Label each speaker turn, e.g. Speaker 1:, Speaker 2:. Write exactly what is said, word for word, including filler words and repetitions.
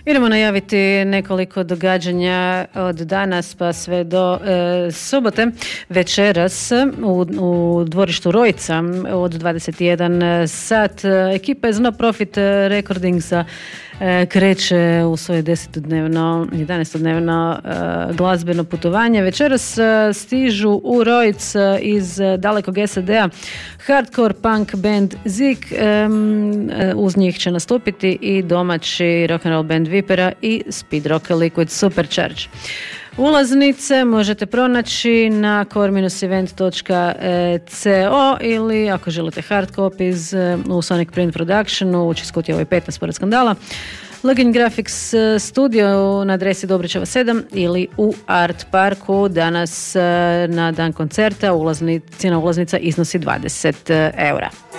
Speaker 1: Idemo najaviti nekoliko događanja od danas pa sve do e, subote. Večeras u, u dvorištu Rojca od dvadeset jedan sat ekipa iz No Profit Recordingsa e, kreće u svoje desetodnevno, jedanaestodnevno e, glazbeno putovanje. Večeras e, stižu u Rojc iz dalekog S A D-a hardcore punk band Zik. E, uz njih će nastupiti i domaći rock'n'roll band Vipera i speed rock Liquid Supercharge. Ulaznice možete pronaći na core event dot co ili ako želite hard copies u Sonic Print Productionu u Čiskutijevoj petnaest pored Skandala, Login Graphics Studio na adresi Dobrićeva sedam ili u Art Parku. Danas na dan koncerta ulazni, cijena ulaznica iznosi dvadeset eura.